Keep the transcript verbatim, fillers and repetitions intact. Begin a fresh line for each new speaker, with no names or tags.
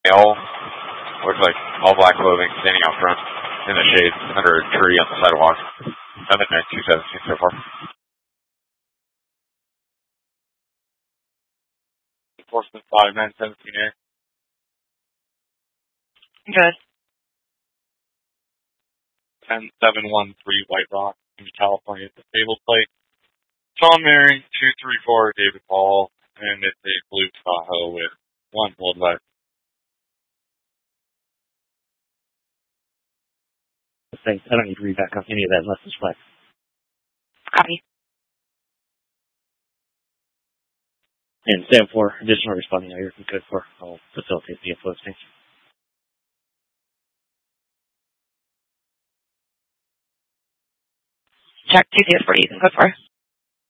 male, looks like all black clothing, standing out front in the shade under a tree on the sidewalk. Nothing at two seventeen so far. Enforcement five nine seventeen A.
Good.
ten seven one three White Rock in California. The stable plate. Sean Mary, two three four David Paul, and it's a blue Tahoe with one worldwide.
Thanks. I don't need to read back up any of that unless it's flat.
Copy.
And stand for additional responding now. You're good for. I'll facilitate the influence. Thanks.
Check two two for you can go for.